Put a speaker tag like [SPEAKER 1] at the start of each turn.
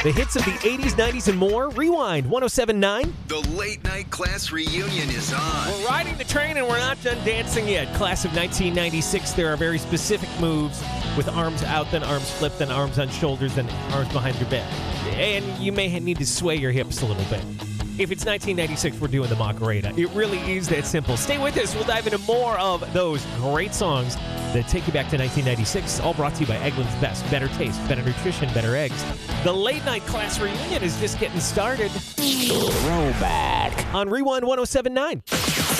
[SPEAKER 1] The hits of the 80s, 90s, and more. Rewind 107.9.
[SPEAKER 2] The late night class reunion is on.
[SPEAKER 1] We're riding the train and we're not done dancing yet. Class of 1996. There are very specific moves with arms out, then arms flipped, then arms on shoulders, then arms behind your back. And you may need to sway your hips a little bit. If it's 1996, we're doing the Macarena. It really is that simple. Stay with us. We'll dive into more of those great songs that take you back to 1996. All brought to you by Eggland's Best. Better taste, better nutrition, better eggs. The late night class reunion is just getting started.
[SPEAKER 3] Throwback
[SPEAKER 1] On Rewind 107.9.